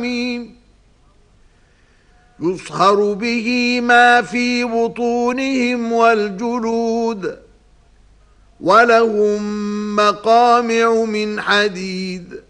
حميم يصهر به ما في بطونهم والجلود ولهم مقامع من حديد